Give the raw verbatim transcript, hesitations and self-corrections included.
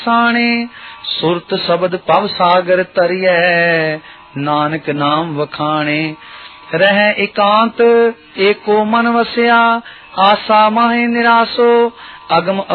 साणे सुरत शब्द पव सागर तरिए नानक नाम वखाणे रह एकांत एको मन वसिया आसा माहे निरासो अगम